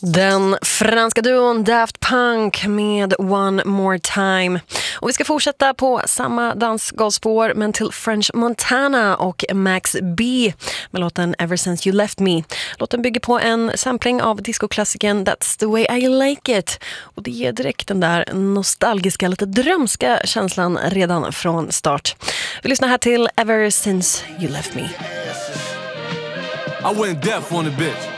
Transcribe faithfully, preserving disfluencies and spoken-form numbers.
Den franska duon Daft Punk med One More Time. Och vi ska fortsätta på samma dansgolvspår men till French Montana och Max B med låten Ever Since You Left Me. Låten bygger på en sampling av discoklassikern That's the Way I Like It. Och det ger direkt den där nostalgiska, lite drömska känslan redan från start. Vi lyssnar här till Ever Since You Left Me. I went deaf on the bitch.